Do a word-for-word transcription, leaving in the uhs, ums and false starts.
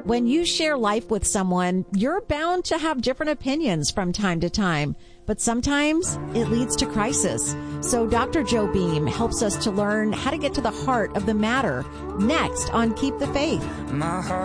When you share life with someone, you're bound to have different opinions from time to time, but sometimes it leads to crisis. So Doctor Joe Beam helps us to learn how to get to the heart of the matter next on Keep the Faith. My heart